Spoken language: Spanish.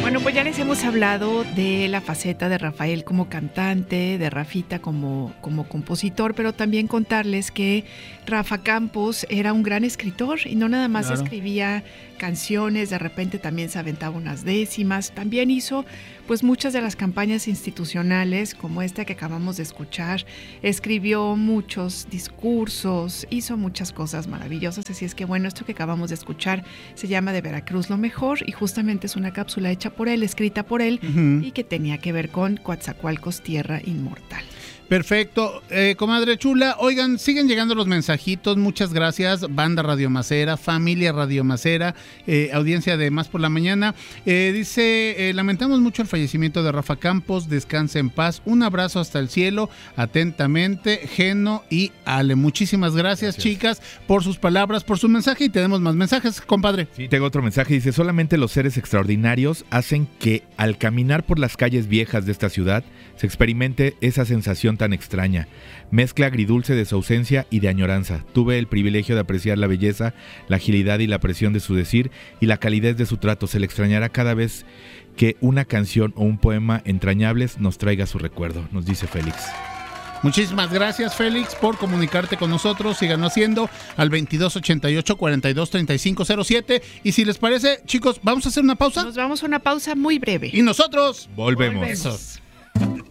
Bueno, pues ya les hemos hablado de la faceta de Rafael como cantante, de Rafita como compositor, pero también contarles que Rafa Campos era un gran escritor y no nada más escribía canciones, de repente también se aventaba unas décimas, también hizo pues muchas de las campañas institucionales como esta que acabamos de escuchar, escribió muchos discursos, hizo muchas cosas maravillosas, así es que bueno, esto que acabamos de escuchar se llama De Veracruz lo Mejor y justamente es una cápsula hecha por él, escrita por él y que tenía que ver con Coatzacoalcos, Tierra Inmortal. Perfecto, comadre chula. Oigan, siguen llegando los mensajitos. Muchas gracias, banda Radio Macera, familia Radio Macera, audiencia de Más por la Mañana. Dice, lamentamos mucho el fallecimiento de Rafa Campos, descanse en paz. Un abrazo hasta el cielo, atentamente, Geno y Ale. Muchísimas gracias, chicas, por sus palabras, por su mensaje, y tenemos más mensajes, compadre. Sí, tengo otro mensaje. Dice, solamente los seres extraordinarios hacen que al caminar por las calles viejas de esta ciudad se experimente esa sensación tan extraña, mezcla agridulce de su ausencia y de añoranza. Tuve el privilegio de apreciar la belleza, la agilidad y la presión de su decir y la calidez de su trato. Se le extrañará cada vez que una canción o un poema entrañables nos traiga su recuerdo, nos dice Félix. Muchísimas gracias, Félix, por comunicarte con nosotros. Síganlo haciendo al 2288-423507. Y si les parece, chicos, ¿vamos a hacer una pausa? Nos vamos a una pausa muy breve. Y nosotros volvemos.